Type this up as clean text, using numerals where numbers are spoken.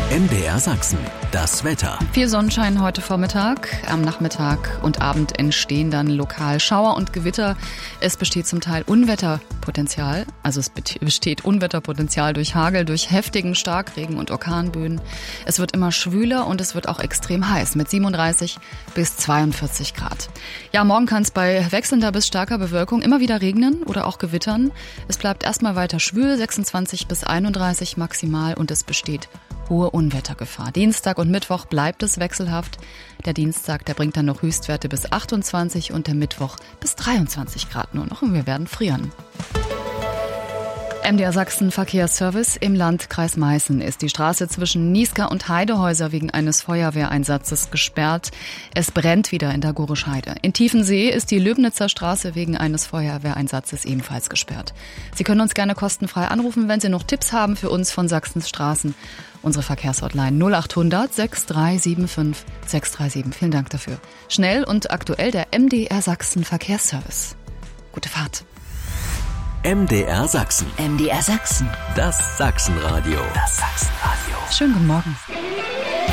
MDR Sachsen, das Wetter. Viel Sonnenschein heute Vormittag. Am Nachmittag und Abend entstehen dann lokal Schauer und Gewitter. Es besteht zum Teil Unwetterpotenzial. Also es besteht Unwetterpotenzial durch Hagel, durch heftigen Starkregen und Orkanböen. Es wird immer schwüler und es wird auch extrem heiß mit 37 bis 42 Grad. Ja, morgen kann es bei wechselnder bis starker Bewölkung immer wieder regnen oder auch gewittern. Es bleibt erstmal weiter schwül, 26 bis 31 maximal, und es besteht hohe Unwettergefahr. Dienstag und Mittwoch bleibt es wechselhaft. Der Dienstag, der bringt dann noch Höchstwerte bis 28 und der Mittwoch bis 23 Grad nur noch, und wir werden frieren. MDR Sachsen Verkehrsservice. Im Landkreis Meißen ist die Straße zwischen Niesca und Heidehäuser wegen eines Feuerwehreinsatzes gesperrt. Es brennt wieder in der Gorischheide. In Tiefensee ist die Löbnitzer Straße wegen eines Feuerwehreinsatzes ebenfalls gesperrt. Sie können uns gerne kostenfrei anrufen, wenn Sie noch Tipps haben für uns von Sachsens Straßen. Unsere Verkehrshotline 0800 6375 637. Vielen Dank dafür. Schnell und aktuell der MDR Sachsen Verkehrsservice. Gute Fahrt. MDR Sachsen. MDR Sachsen. Das Sachsenradio. Das Sachsenradio. Schönen guten Morgen.